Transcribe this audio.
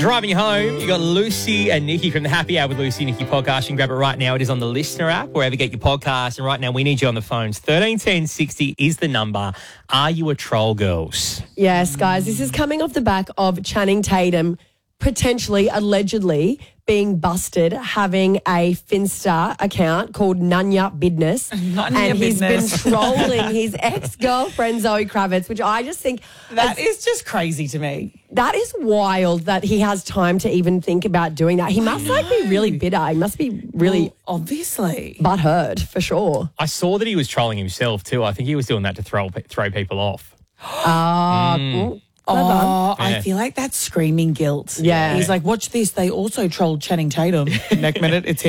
Driving you home, you got Lucy and Nikki from the Happy Hour with Lucy and Nikki podcast. You can grab it right now. It is on the Listener app, wherever you get your podcast. And right now, we need you on the phones. 131060 is the number. Are you a troll, girls? Yes, guys, this is coming off the back of Channing Tatum potentially, allegedly, being busted having a Finsta account called Nunya Business. And he's been trolling his ex-girlfriend Zoe Kravitz, which I just think... That is just crazy to me. That is wild that he has time to even think about doing that. He must be really bitter. He must be really... obviously. Butthurt, for sure. I saw that he was trolling himself too. I think he was doing that to throw people off. I feel like that's screaming guilt. Yeah. He's like, watch this. They also trolled Channing Tatum. Next minute, it's